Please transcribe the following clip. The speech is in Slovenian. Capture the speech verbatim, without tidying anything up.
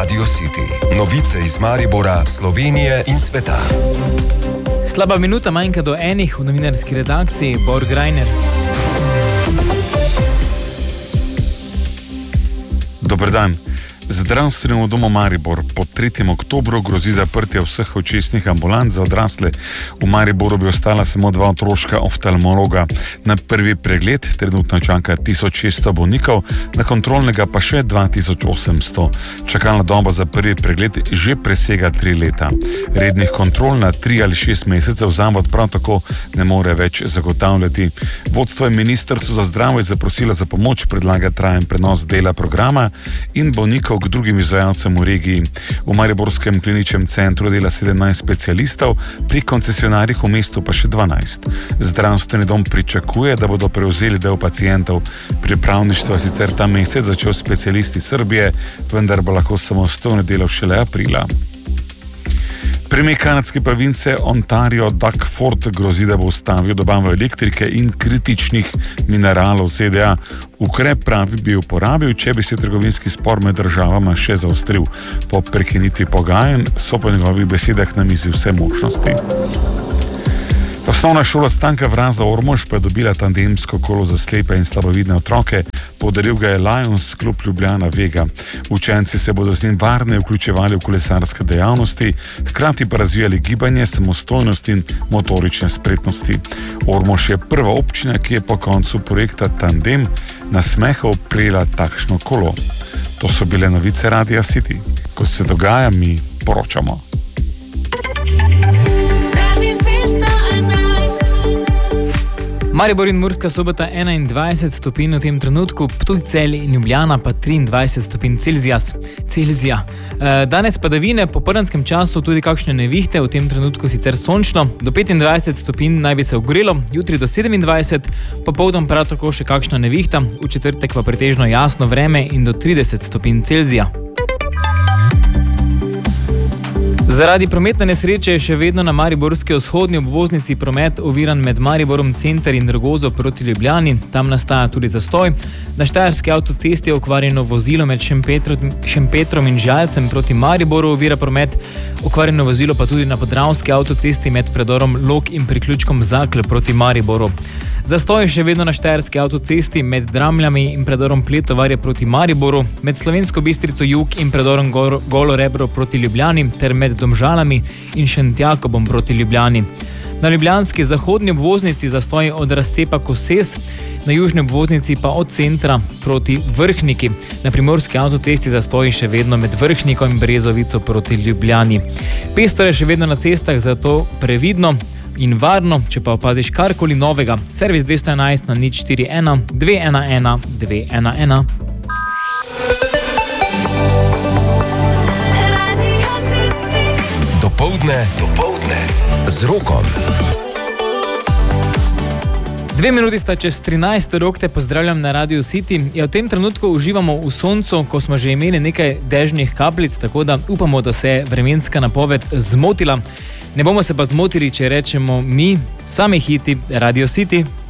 Radio City. Novice iz Maribora, Slovenije in sveta. Slaba minuta manjka do enih v novinarski redakciji. Bor Grajner. Dober dan. Zdravstvenemu domu Maribor po tretjem oktobru grozi zaprtje vseh očesnih ambulant za odrasle. V Mariboru bi ostala samo dva otroška oftalmologa. Na prvi pregled trenutno čaka tisoč šeststo bolnikov, na kontrolnega pa še dva tisoč osemsto. Čakalna doba za prvi pregled že presega tri leta. Rednih kontrol na tri ali šest mesecev zavod prav tako ne more več zagotavljati. Vodstvo je Ministrstvo za zdravje zaprosilo za pomoč, predlaga trajen prenos dela programa in bolnikov k drugim izvajalcem v regiji. V Mariborskem kliničnem centru dela sedemnajst specialistov, pri koncesionarjih v mestu pa še dvanajst. Zdravstveni dom pričakuje, da bodo prevzeli del pacientov. Pripravništvo je sicer ta mesec začel specialisti Srbije, vendar bo lahko samostojno delal šele aprila. Premijer kanadske province Ontario Doug Ford grozi, da bo ustavil dobavo elektrike in kritičnih mineralov v Z D A. Ukrep, pravi, bi uporabil, če bi se trgovinski spor med državama še zaostril. Po prekinitvi pogajanj so po njegovih besedah na mizi vse možnosti. Osnovna šola Stanka Vraza Ormož pa je dobila tandemsko kolo za slepe in slabovidne otroke. Podaril ga je Lions Klub Ljubljana Vega. Učenci se bodo z njim varne vključevali v kolesarske dejavnosti, hkrati pa razvijali gibanje, samostojnost in motorične spretnosti. Ormož je prva občina, ki je po koncu projekta Tandem na Smehov prejela takšno kolo. To so bile novice Radia City. Ko se dogaja, mi poročamo. Maribor in Murska Sobota enaindvajset stopinj v tem trenutku, Ptuj, Celje in Ljubljana pa triindvajset stopinj Celzija. Danes padavine, po prnskem času tudi kakšne nevihte, v tem trenutku sicer sončno, do petindvajset stopinj naj bi se ogrelo, jutri do sedemindvajset, popoldan prav tako še kakšna nevihta, v četrtek pa pretežno jasno vreme in do trideset stopinj Celzija. Zaradi prometne nesreče je še vedno na mariborski vzhodni obvoznici promet oviran med Mariborom center in Rogozo proti Ljubljani. Tam nastaja tudi zastoj. Na štajerski avtocesti je okvarjeno vozilo med Šempetrom, Šempetrom in Žalcem proti Mariboru ovira promet. Okvarjeno vozilo pa tudi na podravski avtocesti med predorom Log in priključkom Zakl proti Mariboru. Zastoj je še vedno na štajerski avtocesti med Dramljami in predorom Pletovarje proti Mariboru, med Slovensko Bistrico Jug in predorom Golo Rebro proti Ljubljani ter med Domžalami in Šentjakobom proti Ljubljani. Na ljubljanski zahodni obvoznici zastoj od razcepa Koses, na južni obvoznici pa od centra proti Vrhniki. Na primorski avtocesti zastoj še vedno med Vrhnikom in Brezovico proti Ljubljani. Pestro je še vedno na cestah, zato previdno in varno, če pa opaziš karkoli novega. Servis dvesto enajst na nič štiri ena dve ena ena dve ena ena. Dopoldne, dopoldne z Rokom. Dve minuti sta čez trinajst, Rok, te pozdravljam na Radio City. Ja, v tem trenutku uživamo v soncu, ko smo že imeli nekaj dežnih kapljic, tako da upamo, da se je vremenska napoved zmotila. Ne bomo se pa zmotili, če rečemo mi, sami hiti Radio City.